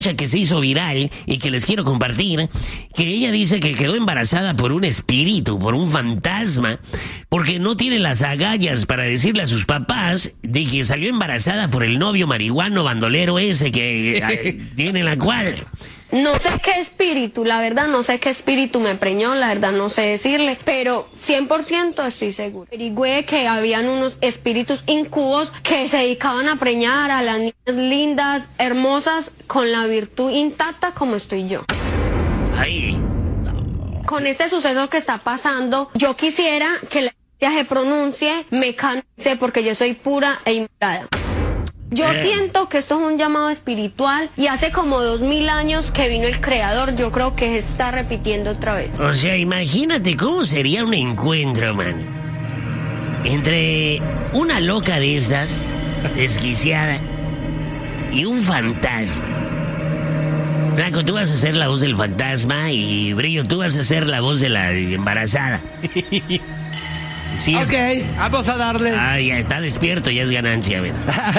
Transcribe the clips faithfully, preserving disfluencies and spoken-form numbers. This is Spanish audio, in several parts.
que se hizo viral y que les quiero compartir, que ella dice que quedó embarazada por un espíritu, por un fantasma, porque no tiene las agallas para decirle a sus papás de que salió embarazada por el novio marihuano bandolero ese que eh, tiene la cuadra. No sé qué espíritu, la verdad, no sé qué espíritu me preñó, la verdad, no sé decirle, pero cien por ciento estoy seguro. Averigüé que habían unos espíritus incubos que se dedicaban a preñar a las niñas lindas, hermosas, con la virtud intacta como estoy yo. Ahí. Con este suceso que está pasando, yo quisiera que la iglesia se pronuncie, me canse porque yo soy pura e inmaculada. Yo eh. siento que esto es un llamado espiritual y hace como dos mil años que vino el creador, yo creo que se está repitiendo otra vez. O sea, imagínate cómo sería un encuentro, man. Entre una loca de esas, desquiciada, y un fantasma. Flaco, tú vas a ser la voz del fantasma y Brillo, tú vas a ser la voz de la embarazada. Sí, ok, es... vamos a darle. Ah, ya está despierto, ya es ganancia, a ver.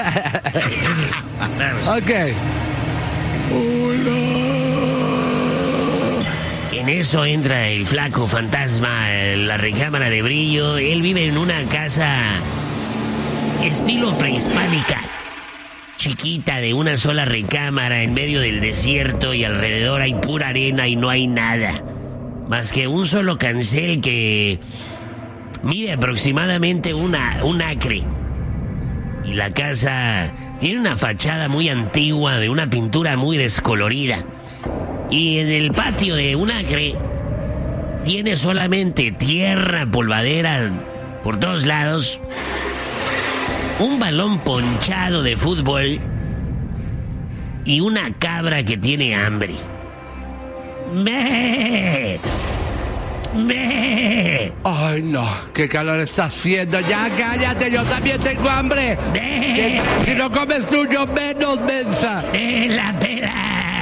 Vamos. Ok. Hola. En eso entra el flaco fantasma, la recámara de Brillo. Él vive en una casa estilo prehispánica, chiquita, de una sola recámara en medio del desierto y alrededor hay pura arena y no hay nada. Más que un solo cancel que mide aproximadamente una, un acre. Y la casa tiene una fachada muy antigua de una pintura muy descolorida. Y en el patio de un acre tiene solamente tierra, polvadera por todos lados, un balón ponchado de fútbol y una cabra que tiene hambre. ¡Me! ¡Me! Ay, no, qué calor está haciendo. Ya cállate, yo también tengo hambre. ¡Me! Si no comes tú, yo menos, mensa. ¡Me la pela!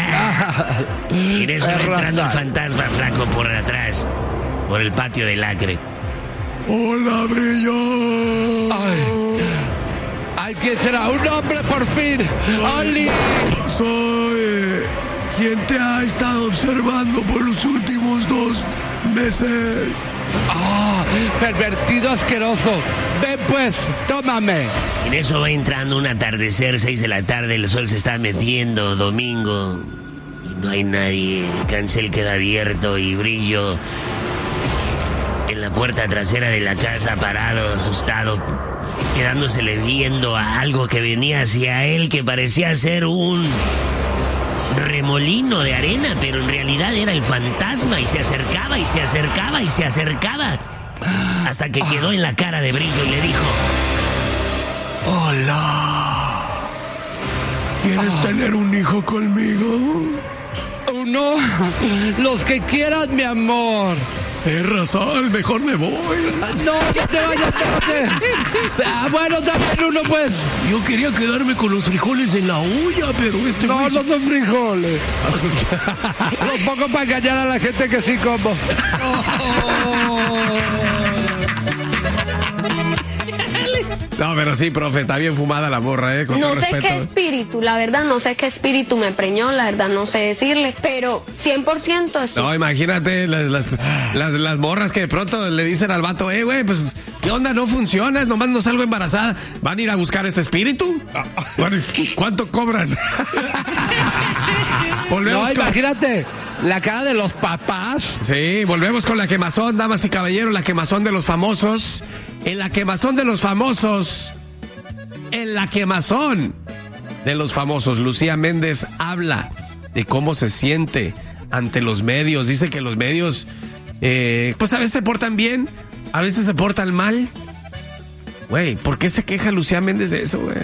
Y en eso va entrando el fantasma flaco por atrás, por el patio del acre. ¡Hola, Brillo! Ay, ay, ¿quién será? ¡Un hombre, por fin! ¡Oli! Soy quien te ha estado observando por los últimos dos meses. ¡Ah! Oh, pervertido asqueroso. Ven pues, tómame. En eso va entrando un atardecer, seis de la tarde, el sol se está metiendo, domingo, y no hay nadie. El cancel queda abierto y Brillo en la puerta trasera de la casa, parado, asustado, quedándosele viendo a algo que venía hacia él, que parecía ser un remolino de arena, pero en realidad era el fantasma, y se acercaba y se acercaba y se acercaba hasta que quedó en la cara de Brillo y le dijo: hola, ¿quieres ah. tener un hijo conmigo? Uno, los que quieras, mi amor. Es razón, mejor me voy. No, que te vayas, espérate. Ah, bueno, dame uno, pues. Yo quería quedarme con los frijoles en la olla, pero este... No, güey... no son frijoles. Los pongo para engañar a la gente que sí como. No, pero sí, profe, está bien fumada la morra, ¿eh? Con no todo sé respeto. qué espíritu, la verdad, no sé qué espíritu me preñó, la verdad, no sé decirle, pero cien por ciento estoy... No, imagínate las, las, las, las morras que de pronto le dicen al vato, eh, güey, pues, ¿qué onda? No funciona, nomás no salgo embarazada. ¿Van a ir a buscar este espíritu? ¿Cuánto cobras? Volvemos no, con... imagínate, la cara de los papás. Sí, volvemos con la quemazón, damas y caballeros, la quemazón de los famosos. En la quemazón de los famosos, en la quemazón de los famosos, Lucía Méndez habla de cómo se siente ante los medios. Dice que los medios, eh, pues a veces se portan bien, a veces se portan mal. Güey, ¿por qué se queja Lucía Méndez de eso, güey?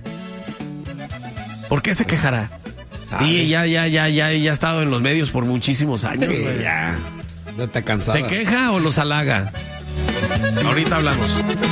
¿Por qué se quejará? ¿Sabe? Y ya, ya, ya, ya, ya ha estado en los medios por muchísimos años, sí, güey. Ya, ya está cansada. ¿Se queja o los halaga? Ahorita hablamos.